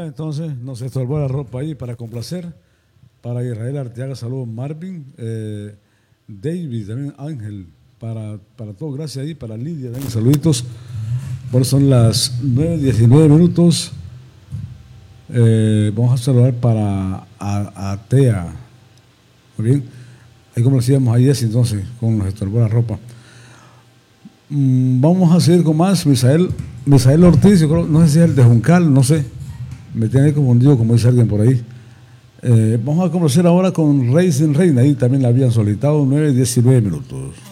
entonces nos estorbó la ropa ahí para complacer. Para Israel Arteaga, saludos Marvin. David, también Ángel, para todos, gracias ahí. Para Lidia, también saluditos. Bueno, son las 9:19. Vamos a saludar para Atea. Muy bien. Ahí como decíamos ahí es entonces, con nos estorbó la ropa. Vamos a seguir con más. Misael Ortiz, yo creo, no sé si es el de Juncal, no sé. Me tiene confundido, como dice alguien por ahí. Vamos a conocer ahora con Racing Reina, ahí también la habían solicitado, 9:19.